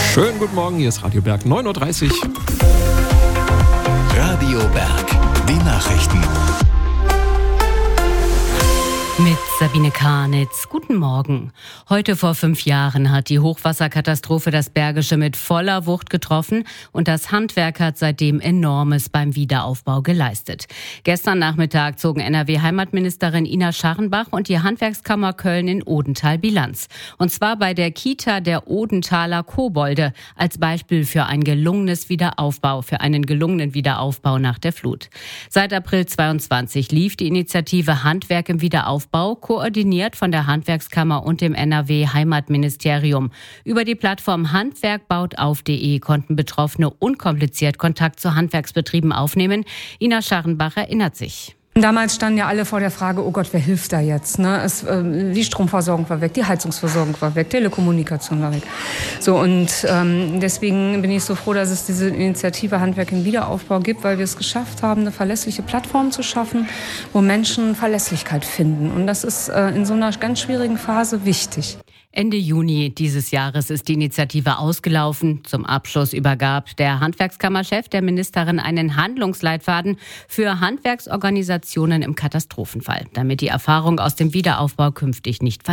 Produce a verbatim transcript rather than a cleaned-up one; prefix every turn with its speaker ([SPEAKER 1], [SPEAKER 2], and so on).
[SPEAKER 1] Schönen guten Morgen, hier ist Radio Berg, neun Uhr dreißig.
[SPEAKER 2] Radio Berg, die Nachrichten.
[SPEAKER 3] Mit Sabine Karnitz. Guten Morgen. Heute vor fünf Jahren hat die Hochwasserkatastrophe das Bergische mit voller Wucht getroffen und das Handwerk hat seitdem Enormes beim Wiederaufbau geleistet. Gestern Nachmittag zogen N R W-Heimatministerin Ina Scharrenbach und die Handwerkskammer Köln in Odenthal Bilanz. Und zwar bei der Kita der Odenthaler Kobolde als Beispiel für ein gelungenes Wiederaufbau, für einen gelungenen Wiederaufbau nach der Flut. Seit April zweiundzwanzig lief die Initiative Handwerk im Wiederaufbau, koordiniert von der Handwerkskammer und dem N R W-Heimatministerium. Über die Plattform handwerkbautauf punkt de konnten Betroffene unkompliziert Kontakt zu Handwerksbetrieben aufnehmen. Ina Scharrenbach erinnert sich.
[SPEAKER 4] Damals standen ja alle vor der Frage, oh Gott, wer hilft da jetzt? Ne? Es, äh, die Stromversorgung war weg, die Heizungsversorgung war weg, Telekommunikation war weg. So, und ähm, deswegen bin ich so froh, dass es diese Initiative Handwerk im Wiederaufbau gibt, weil wir es geschafft haben, eine verlässliche Plattform zu schaffen, wo Menschen Verlässlichkeit finden. Und das ist äh, in so einer ganz schwierigen Phase wichtig.
[SPEAKER 3] Ende Juni dieses Jahres ist die Initiative ausgelaufen. Zum Abschluss übergab der Handwerkskammerchef der Ministerin einen Handlungsleitfaden für Handwerksorganisationen im Katastrophenfall, damit die Erfahrung aus dem Wiederaufbau künftig nicht